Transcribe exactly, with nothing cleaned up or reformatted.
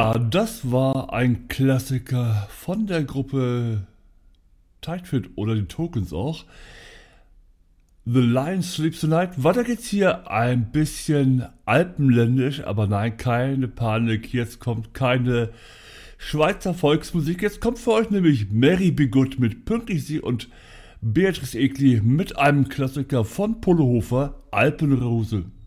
Ja, das war ein Klassiker von der Gruppe Tightfit oder die Tokens auch. The Lion Sleeps Tonight. Weiter geht's hier ein bisschen alpenländisch, aber nein, keine Panik. Jetzt kommt keine Schweizer Volksmusik. Jetzt kommt für euch nämlich Mary Be Good mit Pünktlich Sie und Beatrice Egli mit einem Klassiker von Polohofer, Alpenrose.